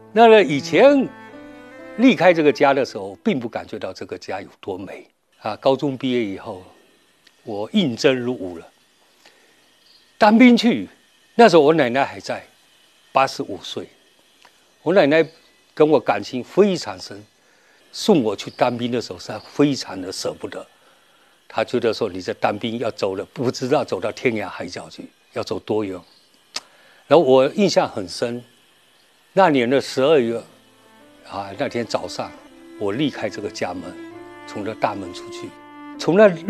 那以前离开这个家的时候，并不感觉到这个家有多美啊。高中毕业以后，我应征入伍了，当兵去。那时候我奶奶还在，85岁。我奶奶跟我感情非常深，送我去当兵的时候是非常的舍不得。她觉得说你这当兵要走了，不知道走到天涯海角去，要走多远。然后我印象很深，那年的12月，那天早上我离开这个家门，从这大门出去，从那